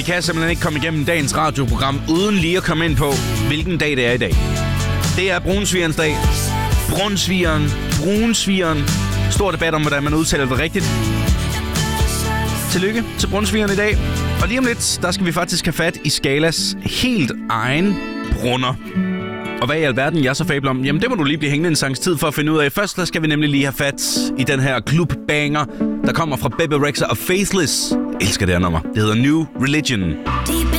kan simpelthen ikke komme igennem dagens radioprogram, uden lige at komme ind på, hvilken dag det er i dag. Det er brunsvigerens dag. Brunsvigeren. Stor debat om, hvordan man udtaler det rigtigt. Tillykke til brunsvigeren i dag. Og lige om lidt, der skal vi faktisk have fat i Skalas helt egen brunner. Og hvad i alverden jeg så fabler om? Jamen det må du lige blive hængende en sangs tid for at finde ud af. Først der skal vi nemlig lige have fat i den her klubbanger, der kommer fra Bebe Rexha og Faithless. Jeg elsker det her nummer. Det hedder New Religion.